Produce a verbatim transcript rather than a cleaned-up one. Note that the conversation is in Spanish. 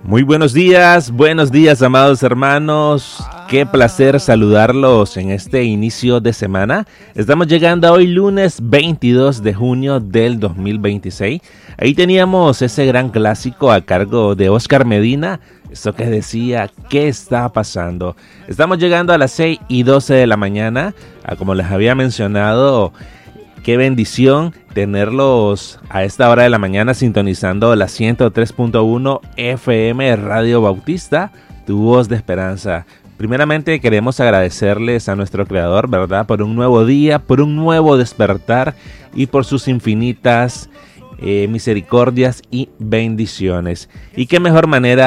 Muy buenos días, buenos días, amados hermanos. Qué placer saludarlos en este inicio de semana. Estamos llegando a hoy lunes veintidós de junio del dos mil veintiséis. Ahí teníamos ese gran clásico a cargo de Oscar Medina. Eso que decía, ¿qué está pasando? Estamos llegando a las seis y doce de la mañana. Como les había mencionado, qué bendición tenerlos a esta hora de la mañana sintonizando la ciento tres punto uno F M Radio Bautista, tu voz de esperanza. Primeramente queremos agradecerles a nuestro Creador, ¿verdad? Por un nuevo día, por un nuevo despertar y por sus infinitas eh, misericordias y bendiciones. Y qué mejor manera